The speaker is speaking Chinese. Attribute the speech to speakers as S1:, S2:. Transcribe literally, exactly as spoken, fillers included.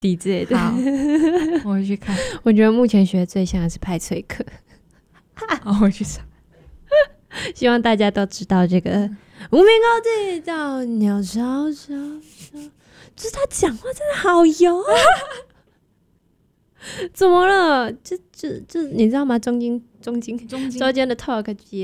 S1: D 之类的。
S2: 好，我会去看。
S1: 我觉得目前学的最像的是派翠克。
S2: 好，我会去查。
S1: 希望大家都知道这个无名高地到鸟巢巢巢，就是他讲话真的好油啊！怎么了？就就就你知道吗？中间中间
S2: 中间
S1: 中间的 talk 节